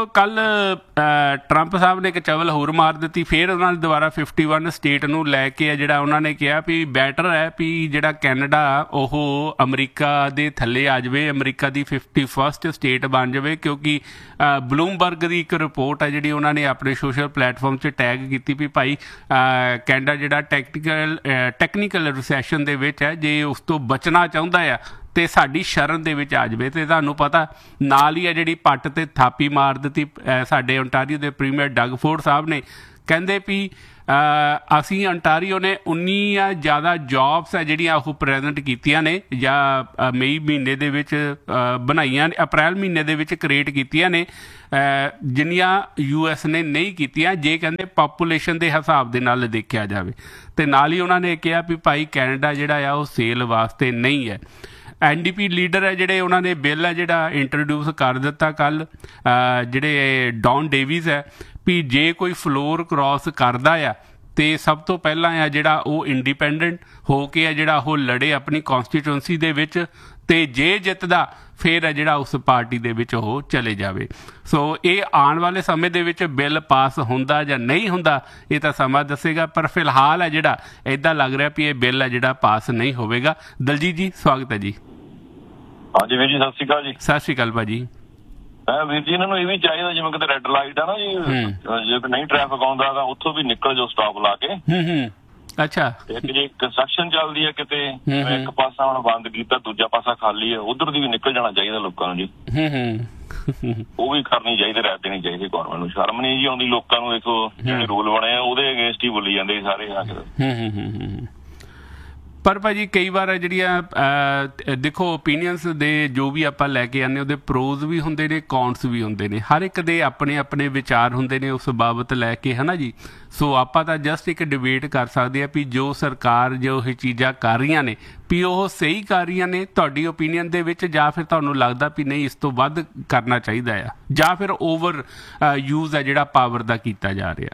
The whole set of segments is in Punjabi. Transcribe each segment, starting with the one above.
ਕੱਲ ਟਰੰਪ ਸਾਹਿਬ ਨੇ ਇੱਕ ਚਵਲ ਹੋਰ ਮਾਰ ਦਿੱਤੀ। ਫਿਰ ਉਹਨਾਂ ਨੇ ਦੁਬਾਰਾ 51 ਸਟੇਟ ਨੂੰ ਲੈ ਕੇ ਆ ਜਿਹੜਾ ਉਹਨਾਂ ਨੇ ਕਿਹਾ ਵੀ ਬੈਟਰ ਹੈ ਵੀ ਜਿਹੜਾ ਕੈਨੇਡਾ ਉਹ ਅਮਰੀਕਾ ਦੇ ਥੱਲੇ ਆ ਜਾਵੇ, ਅਮਰੀਕਾ ਦੀ 51st ਸਟੇਟ ਬਣ ਜਾਵੇ, ਕਿਉਂਕਿ ਬਲੂਮਬਰਗ ਦੀ ਇੱਕ ਰਿਪੋਰਟ ਹੈ ਜਿਹੜੀ ਉਹਨਾਂ ਨੇ ਆਪਣੇ ਸੋਸ਼ਲ ਪਲੇਟਫਾਰਮ 'ਚ ਟੈਗ ਕੀਤੀ ਵੀ ਭਾਈ ਕੈਨੇਡਾ ਜਿਹੜਾ ਟੈਕਨੀਕਲ ਰਿਸੈਸ਼ਨ ਦੇ ਵਿੱਚ ਹੈ, ਜੇ ਉਸ ਤੋਂ ਬਚਣਾ ਚਾਹੁੰਦਾ ਆ ਤੇ ਸਾਡੀ ਸ਼ਰਨ ਦੇ ਵਿੱਚ ਆ ਜਾਵੇ। ਤੇ ਤੁਹਾਨੂੰ ਪਤਾ ਨਾਲ ਹੀ ਆ ਜਿਹੜੀ ਪੱਟ ਤੇ ਥਾਪੀ ਮਾਰ ਦਿੱਤੀ ਸਾਡੇ ਓਨਟਾਰੀਓ ਦੇ ਪ੍ਰੀਮੀਅਰ ਡਗ ਫੋਰਡ ਸਾਹਿਬ ਨੇ। ਕਹਿੰਦੇ ਵੀ ਅਸੀਂ ਓਨਟਾਰੀਓ ਨੇ 19 ਜ਼ਿਆਦਾ ਜੌਬਸ ਹੈ ਜਿਹੜੀਆਂ ਉਹ ਪ੍ਰੈਜ਼ੈਂਟ ਕੀਤੀਆਂ ਨੇ ਜਾਂ ਮਈ ਮਹੀਨੇ ਦੇ ਵਿੱਚ ਬਣਾਈਆਂ ਨੇ, ਅਪ੍ਰੈਲ ਮਹੀਨੇ ਦੇ ਵਿੱਚ ਕ੍ਰੀਏਟ ਕੀਤੀਆਂ ਨੇ, ਜਿੰਨੀਆਂ US ਨੇ ਨਹੀਂ ਕੀਤੀਆਂ ਜੇ ਕਹਿੰਦੇ ਪਾਪੂਲੇਸ਼ਨ ਦੇ ਹਿਸਾਬ ਦੇ ਨਾਲ ਦੇਖਿਆ ਜਾਵੇ। ਤੇ ਨਾਲ ਹੀ ਉਹਨਾਂ ਨੇ ਕਿਹਾ ਵੀ ਭਾਈ ਕੈਨੇਡਾ ਜਿਹੜਾ ਆ ਉਹ ਸੇਲ ਵਾਸਤੇ ਨਹੀਂ ਹੈ। NDP ਲੀਡਰ ਹੈ ਜਿਹੜੇ ਉਹਨਾਂ ਨੇ ਬਿੱਲ ਹੈ ਜਿਹੜਾ ਇੰਟਰੋਡਿਊਸ ਕਰ ਦਿੱਤਾ ਕੱਲ੍ਹ, ਜਿਹੜੇ ਡੌਨ ਡੇਵਿਸ ਹੈ ਵੀ ਜੇ ਕੋਈ ਫਲੋਰ ਕ੍ਰਾਸ ਕਰਦਾ ਆ ਤੇ ਸਭ ਤੋਂ ਪਹਿਲਾਂ ਆ ਜਿਹੜਾ ਉਹ ਇੰਡੀਪੈਂਡੈਂਟ ਹੋ ਕੇ ਆ ਜਿਹੜਾ ਉਹ ਲੜੇ ਆਪਣੀ ਕੌਂਸਟੀਟੂਐਂਸੀ ਦੇ ਵਿੱਚ, ਤੇ ਜੇ ਜਿੱਤਦਾ ਫਿਰ ਹੈ ਜਿਹੜਾ ਉਸ ਪਾਰਟੀ ਦੇ ਵਿੱਚ ਉਹ ਚਲੇ ਜਾਵੇ। ਸੋ ਇਹ ਆਉਣ ਵਾਲੇ ਸਮੇਂ ਦੇ ਵਿੱਚ ਬਿੱਲ ਪਾਸ ਹੁੰਦਾ ਜਾਂ ਨਹੀਂ ਹੁੰਦਾ ਇਹ ਤਾਂ ਸਮਾਂ ਦੱਸੇਗਾ, ਪਰ ਫਿਲਹਾਲ ਹੈ ਜਿਹੜਾ ਇੱਦਾਂ ਲੱਗ ਰਿਹਾ ਵੀ ਇਹ ਬਿੱਲ ਹੈ ਜਿਹੜਾ ਪਾਸ ਨਹੀਂ ਹੋਵੇਗਾ। ਦਲਜੀਤ ਜੀ ਸਵਾਗਤ ਹੈ ਜੀ। ਹਾਂਜੀ ਵੀਰ ਜੀ ਸਤਿ ਸ਼੍ਰੀ ਅਕਾਲ ਜੀ। ਸਤਿ ਸ਼੍ਰੀ ਅਕਾਲ ਭਾਜੀ। ਵੀਰ ਜੀ ਇਹਨਾਂ ਨੂੰ ਇਹ ਵੀ ਚਾਹੀਦਾ ਜਿਵੇਂ ਕਿਤੇ ਰੈੱਡ ਲਾਈਟ ਆ ਨਾ ਜੀ, ਜੇ ਨਹੀਂ ਟ੍ਰੈਫਿਕ ਆਉਂਦਾ ਤਾਂ ਉੱਥੋਂ ਵੀ ਨਿਕਲ ਜਾਓ ਸਟਾਪ ਲਾ ਕੇ। ਅੱਛਾ। ਇੱਕ ਜੇ ਕੰਸਟਰਕਸ਼ਨ ਚੱਲਦੀ ਹੈ ਕਿਤੇ, ਇੱਕ ਪਾਸਾ ਹੁਣ ਬੰਦ ਕੀਤਾ ਦੂਜਾ ਪਾਸਾ ਖਾਲੀ ਹੈ, ਉਧਰ ਦੀ ਵੀ ਨਿਕਲ ਜਾਣਾ ਚਾਹੀਦਾ ਲੋਕਾਂ ਨੂੰ ਜੀ। ਉਹ ਵੀ ਕਰਨੀ ਚਾਹੀਦੀ, ਰਹਿ ਦੇਣੀ ਚਾਹੀਦੀ ਗੌਰਮੈਂਟ ਨੂੰ। ਸ਼ਰਮ ਨਹੀਂ ਜੀ ਆਉਂਦੀ ਲੋਕਾਂ ਨੂੰ। ਦੇਖੋ ਜਿਹੜੇ ਰੂਲ ਬਣੇ ਆ ਉਹਦੇ ਅਗੇਂਸਟ ਹੀ ਬੋਲੀ ਜਾਂਦੇ ਸਾਰੇ ਆ ਕੇ। ਪਰ ਭਾਜੀ ਕਈ ਵਾਰ ਜਿਹੜੀਆਂ ਦੇਖੋ ਓਪੀਨੀਅਨਸ ਦੇ ਜੋ ਵੀ ਆਪਾਂ ਲੈ ਕੇ ਆਉਂਦੇ ਉਹਦੇ ਪ੍ਰੋਜ਼ ਵੀ ਹੁੰਦੇ ਨੇ, ਕੌਨਸ ਵੀ ਹੁੰਦੇ ਨੇ, ਹਰ ਇੱਕ ਦੇ ਆਪਣੇ ਆਪਣੇ ਵਿਚਾਰ ਹੁੰਦੇ ਨੇ ਉਸ ਬਾਬਤ ਲੈ ਕੇ, ਹੈ ਨਾ ਜੀ। ਸੋ ਆਪਾਂ ਤਾਂ ਜਸਟ ਇੱਕ ਡਿਬੇਟ ਕਰ ਸਕਦੇ ਹਾਂ ਵੀ ਜੋ ਸਰਕਾਰ ਜੋ ਇਹ ਚੀਜ਼ਾਂ ਕਰ ਰਹੀਆਂ ਨੇ ਵੀ ਉਹ ਸਹੀ ਕਰ ਰਹੀਆਂ ਨੇ ਤੁਹਾਡੀ ਓਪੀਨੀਅਨ ਦੇ ਵਿੱਚ, ਜਾਂ ਫਿਰ ਤੁਹਾਨੂੰ ਲੱਗਦਾ ਵੀ ਨਹੀਂ ਇਸ ਤੋਂ ਵੱਧ ਕਰਨਾ ਚਾਹੀਦਾ ਆ, ਜਾਂ ਫਿਰ ਓਵਰ ਯੂਜ਼ ਹੈ ਜਿਹੜਾ ਪਾਵਰ ਦਾ ਕੀਤਾ ਜਾ ਰਿਹਾ।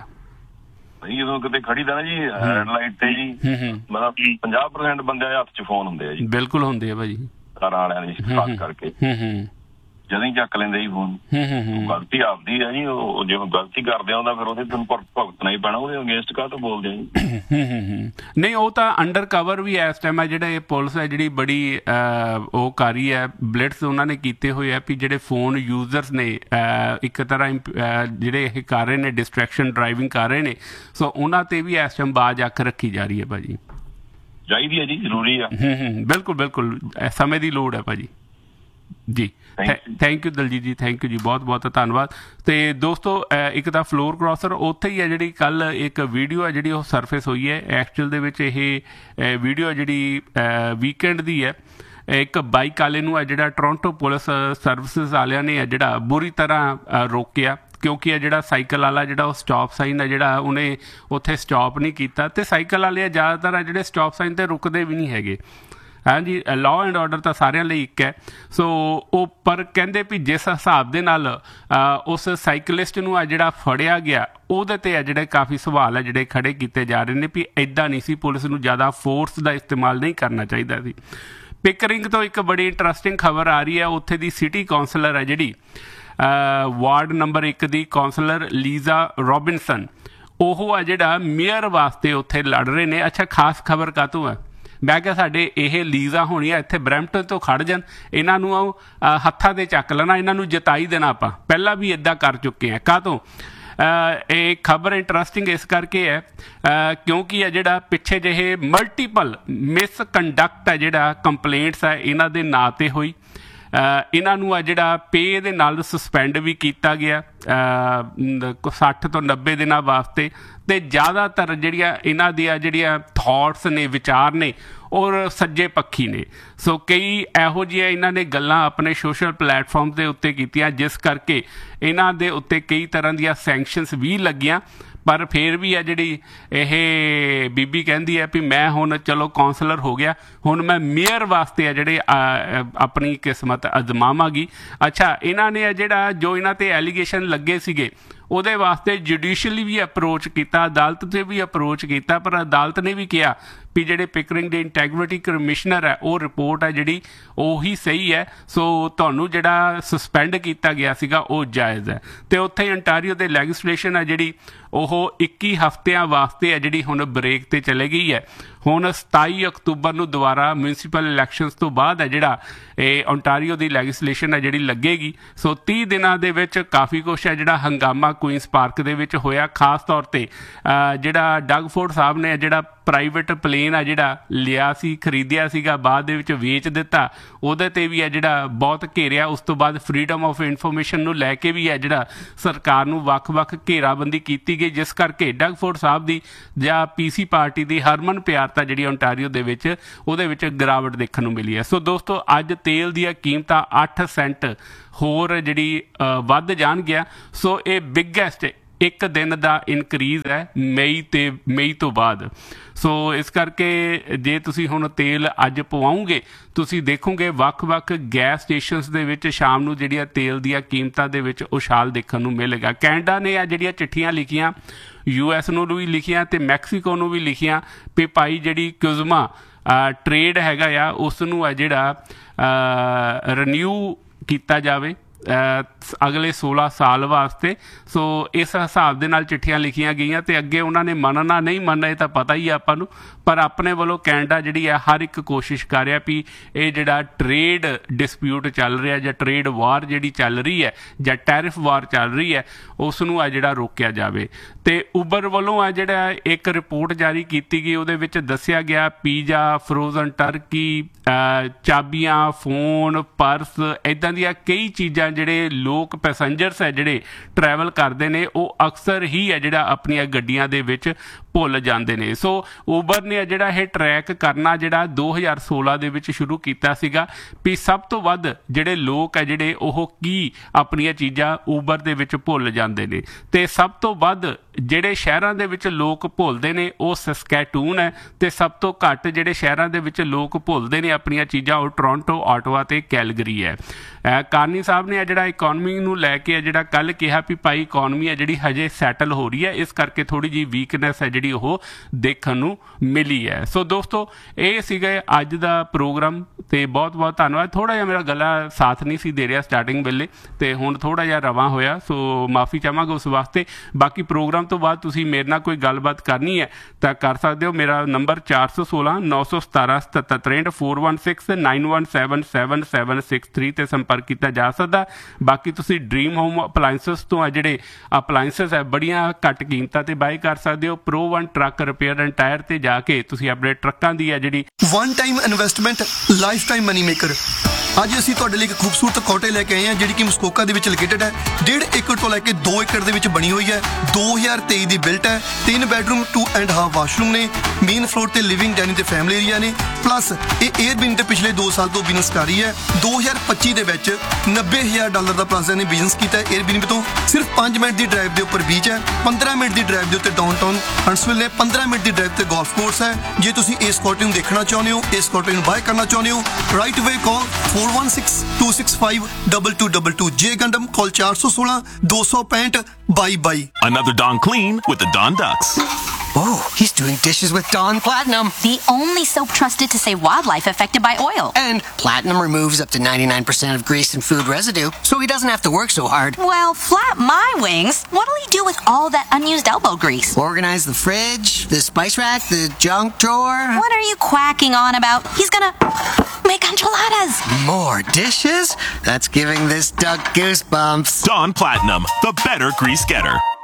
ਜਦੋਂ ਕਿਤੇ ਖੜੀ ਦਾ ਨਾ ਜੀ ਰੈੱਡ ਲਾਈਟ ਤੇ ਜੀ, ਮਤਲਬ 50% ਬੰਦਿਆਂ ਦੇ ਹੱਥ 'ਚ ਫੋਨ ਹੁੰਦੇ ਆ ਜੀ। ਬਿਲਕੁਲ ਹੁੰਦੇ ਆ ਭਾਜੀ, ਘਰ ਵਾਲਿਆਂ ਦੀ ਖਾਸ ਕਰਕੇ ਜਦੋਂ ਹੀ ਚੱਕ ਲੈਂਦੇ ਜੀ ਫੋਨ। ਗਲਤੀ ਆਪਦੀ ਹੈ ਜੀ, ਉਹ ਜੇ ਗਲਤੀ ਕਰਦੇ ਆ ਫਿਰ ਉਹਦੇ ਤੁਹਾਨੂੰ ਭੁਗਤਣਾ ਹੀ ਪੈਣਾ, ਉਹਦੇ ਅਗੇਂਸਟ ਕਾਹਤੋਂ ਬੋਲਦੇ ਆ ਜੀ। ਨਹੀਂ ਉਹ ਤਾਂ ਅੰਡਰ ਕਵਰ ਵੀ ਇਸ ਟਾਈਮ ਹੈ ਜਿਹੜਾ ਇਹ ਪੁਲਿਸ ਹੈ ਜਿਹੜੀ ਬੜੀ ਉਹ ਕਰ ਰਹੀ ਹੈ, ਬਲਿਟਸ ਉਹਨਾਂ ਨੇ ਕੀਤੇ ਹੋਏ ਆ ਵੀ ਜਿਹੜੇ ਫੋਨ ਯੂਜ਼ਰਸ ਨੇ ਇੱਕ ਤਰ੍ਹਾਂ ਜਿਹੜੇ ਇਹ ਕਰ ਰਹੇ ਨੇ ਡਿਸਟਰੈਕਸ਼ਨ ਡਰਾਈਵਿੰਗ ਕਰ ਰਹੇ ਨੇ, ਸੋ ਉਹਨਾਂ ਤੇ ਵੀ ਇਸ ਟਾਈਮ ਬਾਜ਼ ਅੱਖ ਰੱਖੀ ਜਾ ਰਹੀ ਹੈ ਭਾਜੀ। ਚਾਹੀਦੀ ਹੈ ਜੀ, ਜ਼ਰੂਰੀ ਆ। ਬਿਲਕੁਲ ਬਿਲਕੁਲ ਸਮੇਂ ਦੀ ਲੋੜ ਹੈ ਭਾਜੀ ਜੀ। ਥੈਂਕ ਯੂ ਦਲਜੀਤ ਜੀ, ਥੈਂਕ ਯੂ ਜੀ, ਬਹੁਤ ਬਹੁਤ ਧੰਨਵਾਦ। ਅਤੇ ਦੋਸਤੋ ਇੱਕ ਤਾਂ ਫਲੋਰ ਕ੍ਰਾਸਰ ਉੱਥੇ ਹੀ ਹੈ ਜਿਹੜੀ ਕੱਲ੍ਹ ਇੱਕ ਵੀਡੀਓ ਹੈ ਜਿਹੜੀ ਉਹ ਸਰਫੇਸ ਹੋਈ ਹੈ। ਐਕਚੁਅਲ ਦੇ ਵਿੱਚ ਇਹ ਵੀਡੀਓ ਜਿਹੜੀ ਵੀਕਐਂਡ ਦੀ ਹੈ। ਇੱਕ ਬਾਈਕ ਵਾਲੇ ਨੂੰ ਹੈ ਜਿਹੜਾ ਟੋਰੰਟੋ ਪੁਲਿਸ ਸਰਵਿਸਿਜ਼ ਵਾਲਿਆਂ ਨੇ ਜਿਹੜਾ ਬੁਰੀ ਤਰ੍ਹਾਂ ਰੋਕਿਆ, ਕਿਉਂਕਿ ਇਹ ਜਿਹੜਾ ਸਾਈਕਲ ਵਾਲਾ ਜਿਹੜਾ ਉਹ ਸਟਾਪ ਸਾਈਨ ਹੈ ਜਿਹੜਾ ਉਹਨੇ ਉੱਥੇ ਸਟਾਪ ਨਹੀਂ ਕੀਤਾ। ਅਤੇ ਸਾਈਕਲ ਵਾਲੇ ਜ਼ਿਆਦਾਤਰ ਆ ਜਿਹੜੇ ਸਟਾਪ ਸਾਈਨ 'ਤੇ ਰੁਕਦੇ ਵੀ ਨਹੀਂ ਹੈਗੇ। ਹਾਂਜੀ, ਲਾਅ ਐਂਡ ਆਰਡਰ ਤਾਂ ਸਾਰਿਆਂ ਲਈ ਇੱਕ ਹੈ। ਸੋ ਉਹ ਪਰ ਕਹਿੰਦੇ ਵੀ ਜਿਸ ਹਿਸਾਬ ਦੇ ਨਾਲ ਉਸ ਸਾਈਕਲਿਸਟ ਨੂੰ ਆ ਜਿਹੜਾ ਫੜਿਆ ਗਿਆ ਉਹਦੇ 'ਤੇ ਆ ਜਿਹੜੇ ਕਾਫੀ ਸਵਾਲ ਹੈ ਜਿਹੜੇ ਖੜੇ ਕੀਤੇ ਜਾ ਰਹੇ ਨੇ ਵੀ ਇੱਦਾਂ ਨਹੀਂ ਸੀ, ਪੁਲਿਸ ਨੂੰ ਜ਼ਿਆਦਾ ਫੋਰਸ ਦਾ ਇਸਤੇਮਾਲ ਨਹੀਂ ਕਰਨਾ ਚਾਹੀਦਾ ਸੀ। ਪਿਕਰਿੰਗ ਤੋਂ ਇੱਕ ਬੜੀ ਇੰਟਰਸਟਿੰਗ ਖਬਰ ਆ ਰਹੀ ਹੈ। ਉੱਥੇ ਦੀ ਸਿਟੀ ਕੌਂਸਲਰ ਹੈ ਜਿਹੜੀ ਵਾਰਡ ਨੰਬਰ 1 ਦੀ ਕੌਂਸਲਰ ਲੀਜ਼ਾ ਰੋਬਿਨਸਨ, ਉਹ ਆ ਜਿਹੜਾ ਮੇਅਰ ਵਾਸਤੇ ਉੱਥੇ ਲੜ ਰਹੇ ਨੇ। ਅੱਛਾ, ਖਾਸ ਖਬਰ ਕਾਹਤੋਂ ਹੈ? ਮੈਂ ਕਿਹਾ ਸਾਡੇ ਇਹ ਲੀਜ਼ਾ ਹੋਣੀ ਆ ਇੱਥੇ ਬਰੈਂਪਟਨ ਤੋਂ ਖੜ੍ਹ ਜਾਣ, ਇਹਨਾਂ ਨੂੰ ਹੱਥਾਂ 'ਤੇ ਚੱਕ ਲੈਣਾ, ਇਹਨਾਂ ਨੂੰ ਜਿਤਾਈ ਦੇਣਾ। ਆਪਾਂ ਪਹਿਲਾਂ ਵੀ ਇੱਦਾਂ ਕਰ ਚੁੱਕੇ ਹਾਂ। ਕਾਹਤੋਂ ਇਹ ਖਬਰ ਇੰਟਰਸਟਿੰਗ ਇਸ ਕਰਕੇ ਹੈ ਕਿਉਂਕਿ ਇਹ ਜਿਹੜਾ ਪਿੱਛੇ ਜਿਹੇ ਮਲਟੀਪਲ ਮਿਸਕੰਡਕਟ ਹੈ ਜਿਹੜਾ ਕੰਪਲੇਂਟਸ ਹੈ ਇਹਨਾਂ ਦੇ ਨਾਂ 'ਤੇ ਹੋਈ। ਇਹਨਾਂ ਨੂੰ ਆ ਜਿਹੜਾ ਪੇ ਦੇ ਨਾਲ ਸਸਪੈਂਡ ਵੀ ਕੀਤਾ ਗਿਆ 60 ਤੋਂ 90 ਦਿਨਾਂ ਵਾਸਤੇ। ਅਤੇ ਜ਼ਿਆਦਾਤਰ ਜਿਹੜੀਆਂ ਇਹਨਾਂ ਦੀਆਂ ਜਿਹੜੀਆਂ ਥੋਟਸ ਨੇ, ਵਿਚਾਰ ਨੇ, ਔਰ ਸੱਜੇ ਪੱਖੀ ਨੇ। ਸੋ ਕਈ ਇਹੋ ਜਿਹੀਆਂ ਇਹਨਾਂ ਨੇ ਗੱਲਾਂ ਆਪਣੇ ਸੋਸ਼ਲ ਪਲੇਟਫਾਰਮ ਦੇ ਉੱਤੇ ਕੀਤੀਆਂ ਜਿਸ ਕਰਕੇ ਇਹਨਾਂ ਦੇ ਉੱਤੇ ਕਈ ਤਰ੍ਹਾਂ ਦੀਆਂ ਸੈਂਕਸ਼ਨਸ ਵੀ ਲੱਗੀਆਂ। ਪਰ ਫਿਰ ਵੀ ਆ ਜਿਹੜੀ ਇਹ ਬੀਬੀ ਕਹਿੰਦੀ ਹੈ ਵੀ ਮੈਂ ਹੁਣ ਚਲੋ ਕੌਂਸਲਰ ਹੋ ਗਿਆ, ਹੁਣ ਮੈਂ ਮੇਅਰ ਵਾਸਤੇ ਆ ਜਿਹੜੇ ਆਪਣੀ ਕਿਸਮਤ ਅਜ਼ਮਾਵਾਂਗੀ। ਅੱਛਾ, ਇਹਨਾਂ ਨੇ ਜਿਹੜਾ ਜੋ ਇਹਨਾਂ 'ਤੇ ਐਲੀਗੇਸ਼ਨ ਲੱਗੇ ਸੀਗੇ ਉਹਦੇ ਵਾਸਤੇ ਜੁਡੀਸ਼ੀਅਲੀ ਵੀ ਅਪਰੋਚ ਕੀਤਾ, ਅਦਾਲਤ 'ਤੇ ਵੀ ਅਪਰੋਚ ਕੀਤਾ, ਪਰ ਅਦਾਲਤ ਨੇ ਵੀ ਕਿਹਾ ਵੀ ਜਿਹੜੇ ਪਿਕਰਿੰਗ ਦੇ ਇੰਟੈਗ੍ਰਿਟੀ ਕਮਿਸ਼ਨਰ ਹੈ ਉਹ ਰਿਪੋਰਟ ਹੈ ਜਿਹੜੀ ਉਹੀ ਸਹੀ ਹੈ, ਸੋ ਤੁਹਾਨੂੰ ਜਿਹੜਾ ਸਸਪੈਂਡ ਕੀਤਾ ਗਿਆ ਸੀਗਾ ਉਹ ਜਾਇਜ਼ ਹੈ। ਅਤੇ ਉੱਥੇ ਅੰਟਾਰੀਓ ਦੇ ਲੈਜਿਸਲੇਸ਼ਨ ਹੈ ਜਿਹੜੀ ਉਹ 21 ਹਫ਼ਤਿਆਂ ਵਾਸਤੇ ਹੈ ਜਿਹੜੀ ਹੁਣ ਬ੍ਰੇਕ 'ਤੇ ਚਲੇ ਗਈ ਹੈ। ਹੁਣ 27 ਅਕਤੂਬਰ ਨੂੰ ਦੁਬਾਰਾ ਮਿਊਨਸੀਪਲ ਇਲੈਕਸ਼ਨਸ ਤੋਂ ਬਾਅਦ ਹੈ ਜਿਹੜਾ ਇਹ ਓਨਟਾਰੀਓ ਦੀ ਲੈਜਿਸਲੇਸ਼ਨ ਹੈ ਜਿਹੜੀ ਲੱਗੇਗੀ। ਸੋ 30 ਦਿਨਾਂ ਦੇ ਵਿੱਚ ਕਾਫੀ ਕੁਛ ਹੈ ਜਿਹੜਾ ਹੰਗਾਮਾ ਕੁਈਨਸ ਪਾਰਕ ਦੇ ਵਿੱਚ ਹੋਇਆ। ਖਾਸ ਤੌਰ 'ਤੇ ਜਿਹੜਾ ਡਗ ਫੋਰਡ ਸਾਹਿਬ ਨੇ ਜਿਹੜਾ ਪ੍ਰਾਈਵੇਟ ਪਲੇਨ ਆ ਜਿਹੜਾ ਲਿਆ ਸੀ, ਖਰੀਦਿਆ ਸੀਗਾ, ਬਾਅਦ ਦੇ ਵਿੱਚ ਵੇਚ ਦਿੱਤਾ, ਉਹਦੇ 'ਤੇ ਵੀ ਹੈ ਜਿਹੜਾ ਬਹੁਤ ਘੇਰਿਆ। ਉਸ ਤੋਂ ਬਾਅਦ ਫਰੀਡਮ ਆਫ ਇਨਫੋਰਮੇਸ਼ਨ ਨੂੰ ਲੈ ਕੇ ਵੀ ਹੈ ਜਿਹੜਾ ਸਰਕਾਰ ਨੂੰ ਵੱਖ-ਵੱਖ ਘੇਰਾਬੰਦੀ ਕੀਤੀ ਗਈ, ਜਿਸ ਕਰਕੇ ਡਗ ਫੋਰਡ ਸਾਹਿਬ ਦੀ ਜਾਂ PC ਪਾਰਟੀ ਦੀ ਹਰਮਨ ਪਿਆਰਤਾ ਜਿਹੜੀ ਓਨਟਾਰੀਓ ਦੇ ਵਿੱਚ ਉਹਦੇ ਵਿੱਚ ਗਿਰਾਵਟ ਦੇਖਣ ਨੂੰ ਮਿਲੀ ਹੈ। ਸੋ ਦੋਸਤੋ ਅੱਜ ਤੇਲ ਦੀਆਂ ਕੀਮਤਾਂ 8 ਸੈਂਟ ਹੋਰ ਜਿਹੜੀ ਵੱਧ ਜਾਣਗੀਆਂ। ਸੋ ਇਹ ਬਿਗੈਸਟ ਇੱਕ ਦਿਨ ਦਾ ਇਨਕਰੀਜ਼ ਹੈ ਮਈ ਤੋਂ ਬਾਅਦ। ਸੋ ਇਸ ਕਰਕੇ ਜੇ ਤੁਸੀਂ ਹੁਣ ਤੇਲ ਅੱਜ ਪਵਾਓਗੇ, ਤੁਸੀਂ ਦੇਖੋਗੇ ਵੱਖ-ਵੱਖ ਗੈਸ ਸਟੇਸ਼ਨਸ ਦੇ ਵਿੱਚ ਸ਼ਾਮ ਨੂੰ ਜਿਹੜੀਆਂ ਤੇਲ ਦੀਆਂ ਕੀਮਤਾਂ ਦੇ ਵਿੱਚ ਉਛਾਲ ਦੇਖਣ ਨੂੰ ਮਿਲੇਗਾ। ਕੈਨੇਡਾ ਨੇ ਆ ਜਿਹੜੀਆਂ ਚਿੱਠੀਆਂ ਲਿਖੀਆਂ, US ਨੂੰ ਵੀ ਲਿਖੀਆਂ ਅਤੇ ਮੈਕਸੀਕੋ ਨੂੰ ਵੀ ਲਿਖੀਆਂ ਵੀ ਭਾਈ ਜਿਹੜੀ ਕੁਜ਼ਮਾ ਟਰੇਡ ਹੈਗਾ ਆ ਉਸ ਨੂੰ ਆ ਜਿਹੜਾ ਰੀਨਿਊ ਕੀਤਾ ਜਾਵੇ ਅਗਲੇ 16 ਸਾਲ ਵਾਸਤੇ। ਸੋ ਇਸ ਹਿਸਾਬ ਦੇ ਨਾਲ ਚਿੱਠੀਆਂ ਲਿਖੀਆਂ ਗਈਆਂ ਅਤੇ ਅੱਗੇ ਉਹਨਾਂ ਨੇ ਮੰਨਣਾ ਨਹੀਂ ਮੰਨਣਾ ਇਹ ਤਾਂ ਪਤਾ ਹੀ ਆ ਆਪਾਂ ਨੂੰ, ਪਰ ਆਪਣੇ ਵੱਲੋਂ ਕੈਨੇਡਾ ਜਿਹੜੀ ਹੈ ਹਰ ਇੱਕ ਕੋਸ਼ਿਸ਼ ਕਰ ਰਿਹਾ ਵੀ ਇਹ ਜਿਹੜਾ ਟਰੇਡ ਡਿਸਪਿਊਟ ਚੱਲ ਰਿਹਾ ਜਾਂ ਟਰੇਡ ਵਾਰ ਜਿਹੜੀ ਚੱਲ ਰਹੀ ਹੈ ਜਾਂ ਟੈਰਿਫ ਵਾਰ ਚੱਲ ਰਹੀ ਹੈ ਉਸ ਨੂੰ ਆ ਜਿਹੜਾ ਰੋਕਿਆ ਜਾਵੇ। ਅਤੇ ਉਬਰ ਵੱਲੋਂ ਆ ਜਿਹੜਾ ਇੱਕ ਰਿਪੋਰਟ ਜਾਰੀ ਕੀਤੀ ਗਈ, ਉਹਦੇ ਵਿੱਚ ਦੱਸਿਆ ਗਿਆ ਪੀਜ਼ਾ, ਫਰੋਜ਼ਨ ਟਰਕੀ, ਚਾਬੀਆਂ, ਫੋਨ, ਪਰਸ, ਇੱਦਾਂ ਦੀਆਂ ਕਈ ਚੀਜ਼ਾਂ ਜਿਹੜੇ ਲੋਕ ਪੈਸੰਜਰਸ ਹੈ ਜਿਹੜੇ ਟਰੈਵਲ ਕਰਦੇ ਨੇ ਉਹ ਅਕਸਰ ਹੀ ਹੈ ਜਿਹੜਾ ਆਪਣੀਆਂ ਗੱਡੀਆਂ ਦੇ ਵਿੱਚ ਭੁੱਲ ਜਾਂਦੇ ਨੇ। ਸੋ ਉਬਰ ਨੇ ਜਿਹੜਾ ਇਹ ਟਰੈਕ ਕਰਨਾ ਜਿਹੜਾ 2016 ਦੇ ਵਿੱਚ ਸ਼ੁਰੂ ਕੀਤਾ ਸੀਗਾ ਵੀ ਸਭ ਤੋਂ ਵੱਧ ਜਿਹੜੇ ਲੋਕ ਹੈ ਜਿਹੜੇ ਉਹ ਕੀ ਆਪਣੀਆਂ ਚੀਜ਼ਾਂ ਉਬਰ ਦੇ ਵਿੱਚ ਭੁੱਲ ਜਾਂਦੇ ਨੇ, ਅਤੇ ਸਭ ਤੋਂ ਵੱਧ ਜਿਹੜੇ ਸ਼ਹਿਰਾਂ ਦੇ ਵਿੱਚ ਲੋਕ ਭੁੱਲਦੇ ਨੇ ਉਹ ਸਸਕੈਟੂਨ ਹੈ, ਅਤੇ ਸਭ ਤੋਂ ਘੱਟ ਜਿਹੜੇ ਸ਼ਹਿਰਾਂ ਦੇ ਵਿੱਚ ਲੋਕ ਭੁੱਲਦੇ ਨੇ ਆਪਣੀਆਂ ਚੀਜ਼ਾਂ ਉਹ ਟੋਰਾਂਟੋ, ਆਟਵਾ ਅਤੇ ਕੈਲਗਰੀ ਹੈ। ਕਾਰਨੀ ਸਾਹਿਬ ਨੇ ਜਿਹੜਾ ਇਕੋਨਮੀ ਨੂੰ ਲੈ ਕੇ ਜਿਹੜਾ ਕੱਲ੍ਹ ਕਿਹਾ ਵੀ ਭਾਈ ਇਕੋਨਮੀ ਹੈ ਜਿਹੜੀ ਹਜੇ ਸੈਟਲ ਹੋ ਰਹੀ ਹੈ, ਇਸ ਕਰਕੇ ਥੋੜ੍ਹੀ ਜਿਹੀ ਵੀਕਨੈਸ ਹੈ ਜਿਹੜੀ ਉਹ ਦੇਖਣ ਨੂੰ ਮਿਲੀ ਹੈ। ਸੋ ਦੋਸਤੋ ਇਹ ਸੀਗਾ ਅੱਜ ਦਾ ਪ੍ਰੋਗਰਾਮ ਅਤੇ ਬਹੁਤ ਬਹੁਤ ਧੰਨਵਾਦ। ਥੋੜ੍ਹਾ ਜਿਹਾ ਮੇਰਾ ਗਲਾ ਸਾਥ ਨਹੀਂ ਸੀ ਦੇ ਰਿਹਾ ਸਟਾਰਟਿੰਗ ਵੇਲੇ ਅਤੇ ਹੁਣ ਥੋੜ੍ਹਾ ਜਿਹਾ ਰਵਾਂ ਹੋਇਆ, ਸੋ ਮਾਫੀ ਚਾਹਾਂਗਾ ਉਸ ਵਾਸਤੇ। ਬਾਕੀ ਪ੍ਰੋਗਰਾਮ ਤੋਂ ਬਾਅਦ ਤੁਸੀਂ ਮੇਰੇ ਨਾਲ ਕੋਈ ਗੱਲਬਾਤ ਕਰਨੀ ਹੈ ਤਾਂ ਕਰ ਸਕਦੇ ਹੋ। ਮੇਰਾ ਨੰਬਰ 416 917 7763 416 91777763 'ਤੇ ਸੰਪਰਕ ਕੀਤਾ ਜਾ ਸਕਦਾ। ਬਾਕੀ ਤੁਸੀਂ ਡ੍ਰੀਮ ਹੋਮ ਅਪਲਾਇੰਸਸ ਤੋਂ ਆ ਜਿਹੜੇ ਅਪਲਾਇੰਸਸ ਹੈ ਬੜੀਆਂ ਘੱਟ ਕੀਮਤਾਂ 'ਤੇ ਬਾਏ ਕਰ ਸਕਦੇ ਹੋ। Pro-1 truck repair and tyre 'ਤੇ ਜਾ ਕੇ ਤੁਸੀਂ ਆਪਣੇ ਟਰੱਕਾਂ ਦੀ ਹੈ ਜਿਹੜੀ one time investment life time money maker. ਅੱਜ ਅਸੀਂ ਤੁਹਾਡੇ ਲਈ ਇੱਕ ਖੂਬਸੂਰਤ ਕੋਟੇ ਲੈ ਕੇ ਆਏ ਹਾਂ ਜਿਹੜੀ ਕਿ ਮਸਕੋਕਾ ਦੇ ਵਿੱਚ ਲੋਕੇਟਡ ਹੈ। 1.5 ਏਕੜ ਤੋਂ ਲੈ ਕੇ 2 ਏਕੜ ਦੇ ਵਿੱਚ ਬਣੀ ਹੋਈ ਹੈ। 2023 ਦੀ ਬਿਲਟ ਹੈ। 3 ਬੈਡਰੂਮ 2.5 ਵਾਸ਼ਰੂਮ ਨੇ। ਮੇਨ ਫਲੋਰ ਤੇ ਲਿਵਿੰਗ ਡਾਈਨਿੰਗ ਤੇ ਫੈਮਿਲੀ ਏਰੀਆ ਨੇ। ਪਲੱਸ ਇਹ 에ਅਰਬੀਐਨ ਤੇ ਪਿਛਲੇ 2 ਸਾਲ ਤੋਂ ਬਿਜ਼ਨਸ ਕਰ ਰਹੀ ਹੈ। 2025 ਦੇ ਵਿੱਚ $90,000 ਦਾ ਪਲੱਸ ਨੇ ਬਿਜ਼ਨਸ ਕੀਤਾ 에ਅਰਬੀਐਨ ਤੋਂ। ਸਿਰਫ 5 ਮਿੰਟ ਦੀ ਡਰਾਈਵ ਦੇ ਉੱਪਰ ਬੀਚ ਹੈ। 15 ਮਿੰਟ ਦੀ ਡਰਾਈਵ ਦੇ ਉੱਤੇ ਡਾਊਨਟਾਊਨ ਹੰਟਸਵਿਲ ਨੇ। 15 ਮਿੰਟ ਦੀ ਡਰਾਈਵ ਤੇ ਗੋਲਫ ਕੋਰਸ ਹੈ। ਜੇ ਤੁਸੀਂ ਇਸ ਕੋਟੇ ਨੂੰ ਦੇਖਣਾ ਚਾਹੁੰਦੇ ਹੋ, ਇਸ ਕੋਟੇ ਨੂੰ ਬਾਏ ਕਰਨਾ ਚਾਹੁੰਦੇ ਹੋ, ਰਾਈਟ ਅਵੇ ਕਾਲ 416-265-2222। ਜੇ ਗੰਡਮ ਕਾਲ 416 265 2222। Another Dawn clean with the Dawn Ducks. Oh, he's doing dishes with Dawn Platinum. The only soap trusted to save wildlife affected by oil. And Platinum removes up to 99% of grease and food residue, so he doesn't have to work so hard. Well, flap my wings. What'll he do with all that unused elbow grease? Organize the fridge, the spice rack, the junk drawer. What are you quacking on about? He's gonna make enchiladas. More dishes? That's giving this duck goosebumps. Dawn Platinum, the better grease getter.